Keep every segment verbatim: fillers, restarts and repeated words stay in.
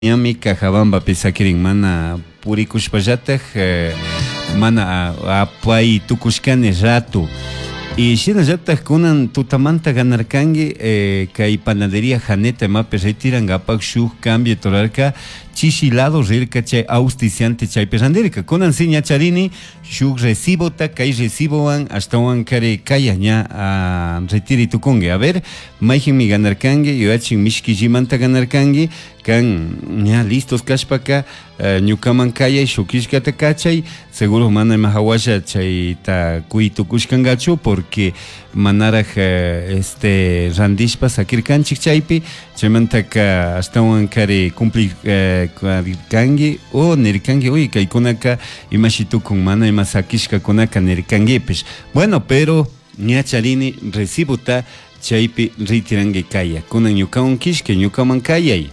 Yami Cajabamba Pisakirin mana purikushpallataj eh, mana apay tukushkani rato y shinallataj kunan tutamanta ganarkangi eh, kay panadería Janeta mape retiran gapak shuk cambio torarka chishilado rirka chay auspiciante chay perandirka kunan siña charini shuk recibo ta kay reciboan hasta wan kare kaya ña a retiri tukunge a ver maijin mi ganarkangi yoachin mishki jimanta ganarkangi kan ña listos kashpaka uh, ñukaman kaya shukishkata kachay seguro mana mahawasha chay ta kuitukushkangachu porque manaraj uh, este randishpa sakirkanchik chaypi chaymantaka hasta wan kare cumpli uh, kangi o nirkangi uy kaykunaka imashitukun mana ima sakishka kunaka nirkangipish bueno pero ña charini recibuta chaypi ritirangi kaya kunan ñukawan kishke ñukaman kayay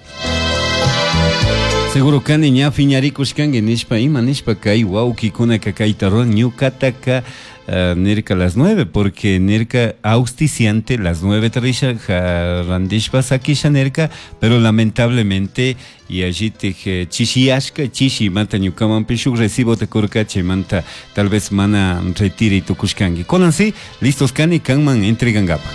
seguro kani ña fiñarikushkangi nishpa ima nishpa kay wawkikuna kayta ruan ñukataka uh, nirka las nueve porque nirka auspiciante las nueve tarisha uh, randishpa sakisha nirka pero lamentablemente y allí te chishiashka chishi manta ñukaman pishuk recibo te kurka manta tal vez mana retiri tukushkangi konan si listos kani kanman entregangapa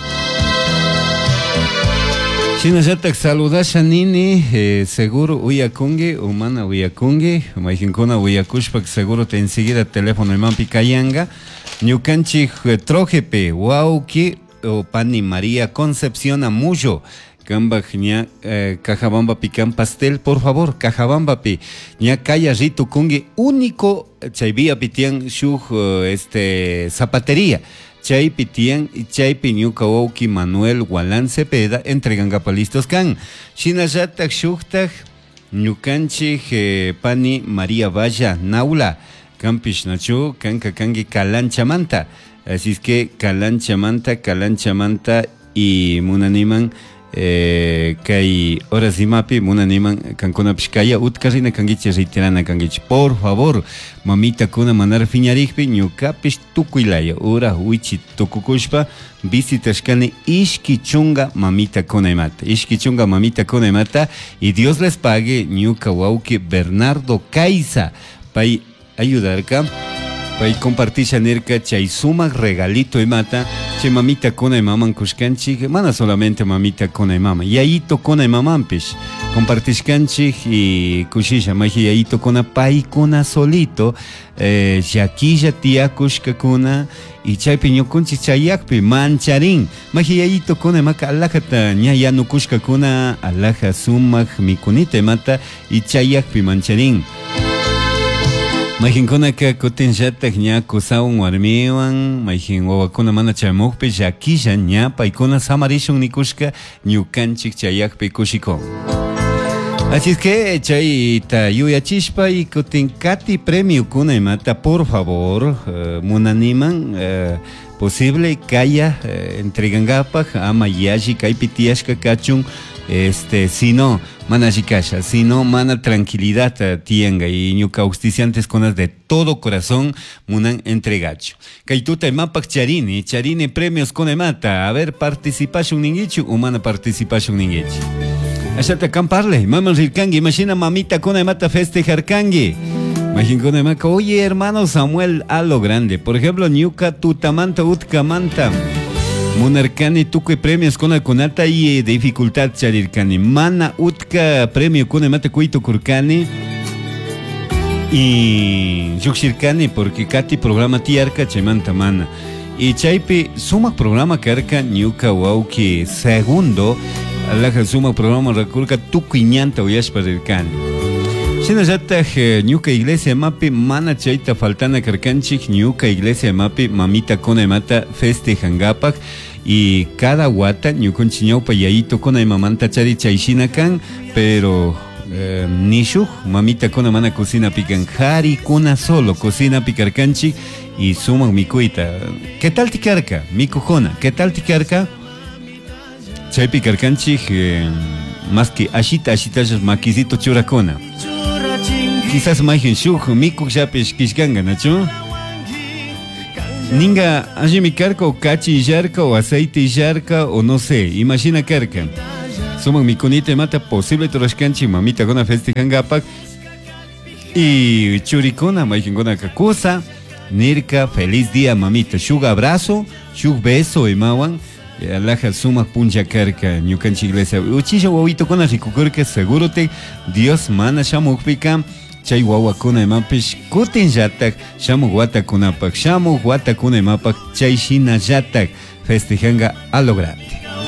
Shinallatak saludasha nini eh, seguro uyakungi humana uyakungi majinkuna uyakushpak seguro te enseguida teléfono imampi kayanga ñukanchik trojepe wauki o pani María Concepción Amullo Kambaj ña eh, Cajabamba pican pastel por favor Cajabamba pi ña kaya rito kungi único chaybia pitian shuk uh, este zapatería Chaypi tian y chaypi ñuka wawki Manuel Gualán Cepeda entreganga palistos kan. Shinallatak shuktak ñukanchik eh, pani María Valla Naula. Campish nachu kanka kangi Calancha-manta. Así es que Calancha-manta, Calancha-manta y munaniman eh, kay horas imapi munaniman kankuna pishkaya utkarina kangichi ritirana kangichi por favor mamita kuna manar fiñarikpi ñukapish tukuylaya ura uichi tukukushpa visitashkani ishki chunga mamita kunaymata ishki chunga mamita kunaymata y Dios les pague ñuka wauki Bernardo Caiza pay ayudarka pay compartisha nirka chay sumak regalito y mata che mamita kuna y maman kushkanchik mana solamente mamita kuna y mama yayito kuna y mamampish compartishkanchik y kushisha maji yayito kuna pay kuna solito eh, yakilla tiakushka kuna y chaypi ñukunchik chayakpi mancharin maji yayito kuna maka alajata ña yanukushka kuna alaja sumak mikunita y mata y chayakpi mancharin Majinkunaka kutinllatak ña kusawan warmiwan majin wawakuna mana chaymukpi llakilla ña paykuna samarishun nikushka ñukanchik chayakpi kushikon. Así es que chayta yuyachishpa y kutin kati premio kuna imata por favor uh, munaniman uh, posible kaya uh, entregangapaj ama yaji kaypi tiyashka kachun este si no mana jikasha si no mana tranquilidad uh, tienga y ñuka auspiciantes conas de todo corazón munan entregacho kaytuta imapak charini charini premios con mata a ver participation ningichu humana participation ningichu ashata camparle maman rirkangi imagina mamita con mata festejarkangi imagina con maka oye hermano Samuel a lo grande por ejemplo ñuka tutamanta utkamanta Munarkani tuque premios con alconata y dificultad charirkani. Mana utka premio con mate cuito kurkani y yuxirkani porque kati programa tiarka chemanta mana. Y chaipi suma programa karka ñuka wauki segundo alaja suma programa rakurka tuquiñanta uyashparirkani. Shinallataj ñuka iglesia mapi mana chayta faltana karkanchik ñuka iglesia mapi mamita kuna mata festejangapak y cada guata ñukunchik ñawpa yayito kuna mamanta chari chayshina kan pero eh, nishuk mamita kuna mana cocina pican jari kuna solo cocina picarkanchik y suman mikuita ¿qué tal tikarka? Mikujona ¿qué tal tikarka? Chay picarkanchik eh, más que ashita ashita maquisito churakona quizás majen shuk miku japish kishkanga nacho ninga allí mi carca o cachi yarca o aceite yarca o no sé imagina carca Suman mi kunite mata posible torashkanchi mamita gona festejangapak. Y churicona, maikingona kakusa. Nirka, feliz día mamita. Shug abrazo, shug beso y mawan. Alaja suma punja karka, ñukanchi iglesia. Uchisha wawito kona rikukurka, seguro te Dios mana shamukpika. Chay wawakuna imapish kutin jatak, shamu guata kunapak, shamu guata kuna imapak, chay shina jatak, festejanga a lo grande.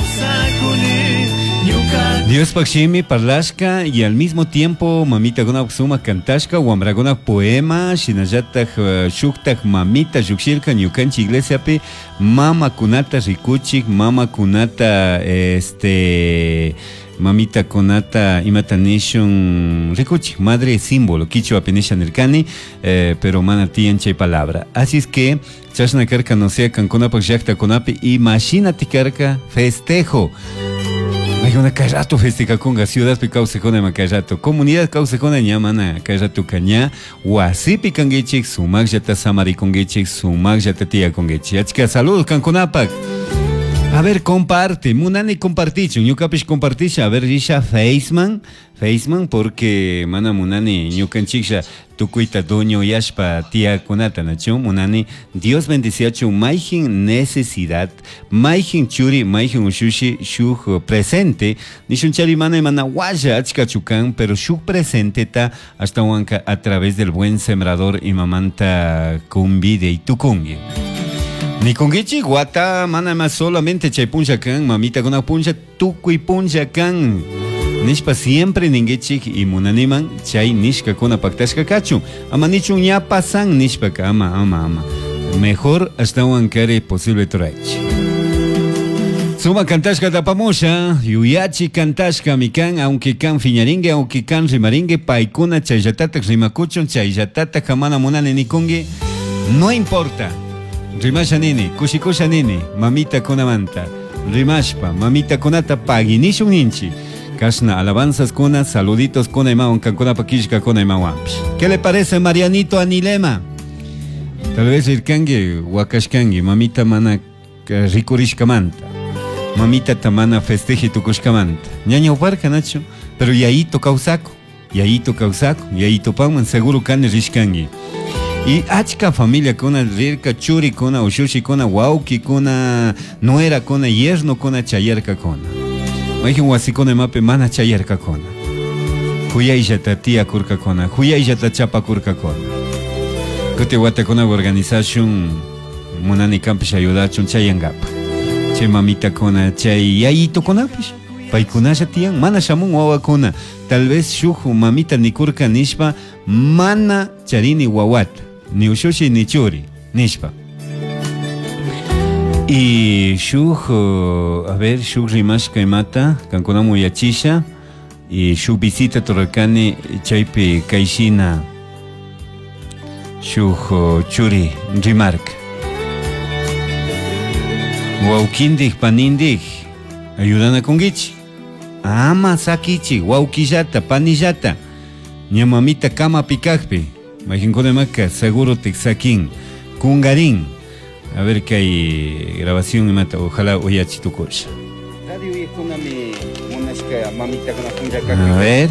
Dios pakshimi parlashka y al mismo tiempo mamita gona suma cantashka, wambra gona poema, shina jatak, shuktak mamita yukshilka, ñukanchi iglesia pe, mama kunata rikuchik, mama kunata este... Mamita Konata Imata Nation Rikuchi, madre símbolo, Kichwa Penisha Nerkani, eh, pero mana tienche palabra. Así es que, Chashna Karka no sea Kankonapak Jakta Konapi, imagínate Karka, festejo. Hay una cajato festeja conga, ciudad pe causejona ma cajato, comunidad causejona ñamana cajato caña, wasipi kangichik, sumak jata samari kongichik, sumak jata tia kongichik. Achka, saludos Kankonapak. A ver, comparte, munani comparticho, ñukapish comparticha, a ver, risha Faceman, Faceman, porque mana munani ñukanchiksha tukuita doño yashpa tía kunata nacho, munani, Dios bendiciacho, maijin necesidad, maijin churi, maijin ushushi, shuk presente, nishun chari mana y mana waya achkachukan, pero shuk presente ta hasta huanca a través del buen sembrador y mamanta kumbide y tukungi. Ni kongichi guata mana más solamente chay puncha kan mamita gona puncha tukui puncha kan nishpa siempre ningichi y munaniman chay nishka kona paktashka kachu ama nichun ya pasan nishpa ka ama ama ama mejor hasta wankare posible torach suma cantashka tapamusha yuyachi cantashka mikan aunque kan fiñaringue aunque kan rimaringue paikuna chay yatatak rimakuchun chay yatatak kamana munani nikungi no importa. Rimasha nini, kushikusha nini, mamita konamanta. Rimashpa, mamita konata pagi, nishun hinchi. Kashna alabanzas kona, saluditos kona imawan, kankona pakishka kona imawampi. ¿Qué le parece Marianito Anilema? Tal vez irkangi, wakashkangi, mamita mana rikurishkamanta. Mamita tamana festeji tukushkamanta. Ñaña uparka nacho, pero yaito causako, yaito causako, yaito pauman, seguro kane rishkangi. Y achka familia kona rirka churi kona ushushi kona wauki kona nuera kona yerno kona chayerka kona. Maijin wasikona mape mana chayerka kona. Huyaijata tia kurka kona, huyaijata chapa kurka kona. Kute wate kona organización munani campish ayudachun chayangapa. Che mamita kona chay yayito konapish. Paikunasha tian mana shamun wawa kona. Tal vez shuju mamita ni kurka nishpa mana charini wawata. Ni ushushi ni churi, nishpa. Y shuk, uh, a ver, shuk rimashka imata, kankonamu yachisha, y shuk visita torrekani chaypi kaishina, shuk uh, churi rimarka. Waukindik panindik, ayudana kongichi. Ama sakichi, waukillata, panillata, ñamamita kama pikakpi. Majincone maca, seguro texaquín, kungarín. A ver que hay grabación y mata, ojalá oyachi tu cosa. A ver.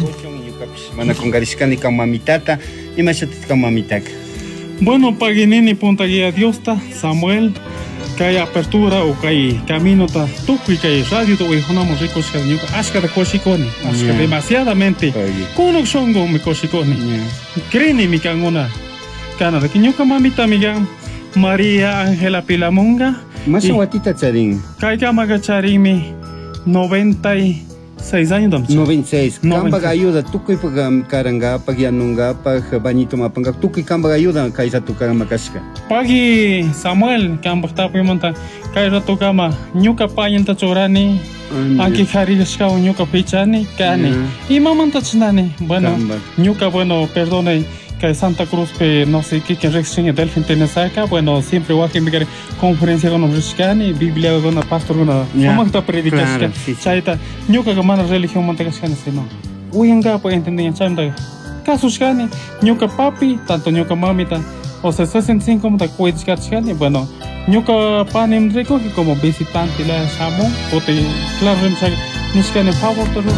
Bueno, paginini punta guía diosta, Samuel, que hay apertura o que hay camino ta tuki que hay radio tu hijonamos ricos que hay ashka de koshikoni, ashka demasiadamente. Conexión con mi koshikoni. Creni mi cangona. Cana de kinyuka mamita miga María Ángela Pilamonga. Más guatita charín. Caiga maga charimi noventa y seis años. noventa y seis. Camba ayuda, tú que caranga, pagianunga, pag bañito mapanga, tú que camba ayuda, kaisa tu caramba casca. Pagi Samuel, camba tapi monta, kaisa tu cama, nyuka payin ta chorani, anki kariska o nyuka pichani, kani. Y mamanta chinani, bueno, nyuka bueno, perdone. Que Santa Cruz, pe, no sé qué, que reacción del fin tiene saca, bueno, siempre igual que me quiere conferencia con los riscani, Biblia con la pastor con la, ¿cómo está predicación? Chaita, ñuka que mana religión montegascani, no. Uyanga, pues entender, chanda, casos cani, ñuka papi, tanto ñuka mamita, o sea, sesenta y cinco como te cuidas cani, bueno, ñuka panim rico que como visitante la chamo, porque claro, nishkani favor